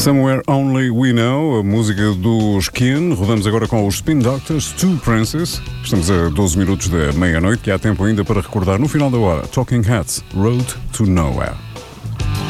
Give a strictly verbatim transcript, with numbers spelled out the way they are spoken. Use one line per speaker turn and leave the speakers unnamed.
Somewhere Only We Know, a música dos Kin. Rodamos agora com os Spin Doctors, Two Princes. Estamos a doze minutos da meia-noite, que há tempo ainda para recordar no final da hora. Talking Heads, Road to Nowhere.